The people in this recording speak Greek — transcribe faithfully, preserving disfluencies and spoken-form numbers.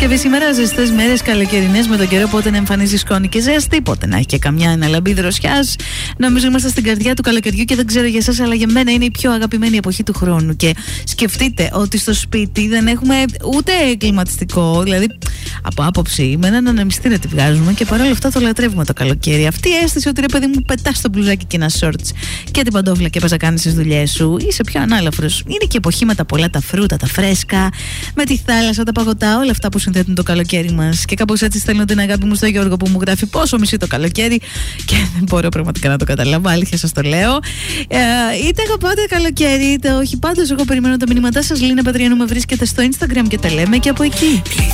Παρασκευή σήμερα, ζεστές μέρες καλοκαιρινές με τον καιρό, πότε να εμφανίζει σκόνη και ζέστη, πότε να έχει και καμιά αναλαμπή δροσιάς. Νομίζω είμαστε στην καρδιά του καλοκαιριού και δεν ξέρω για εσάς, αλλά για μένα είναι η πιο αγαπημένη εποχή του χρόνου. Και σκεφτείτε ότι στο σπίτι δεν έχουμε ούτε κλιματιστικό, δηλαδή από άποψη με έναν ανεμιστήρα τη βγάζουμε και παρόλα αυτά το λατρεύουμε το καλοκαίρι. Αυτή η αίσθηση ότι ρε παιδί μου πετάς το μπλουζάκι και ένα σόρτς και την παντόφλα και πας να κάνεις τις δουλειές σου, είσαι πιο ανάλαφρος. Είναι και εποχή με τα πολλά, τα φρούτα, τα φρέσκα, με τη θάλασσα, τα παγωτά, όλα αυτά που συνδέουν το καλοκαίρι μας. Και κάπως έτσι στέλνω την αγάπη μου στο Γιώργο που μου γράφει πόσο μισεί το καλοκαίρι και δεν μπορώ πραγματικά να το καταλάβω. Αλήθεια σας το λέω. Ε, είτε αγαπάτε καλοκαίρι, είτε όχι. Πάντως, εγώ περιμένω τα μηνύματά σας. Λίνα Πετριανού με βρίσκεται στο Instagram και τα λέμε και από εκεί.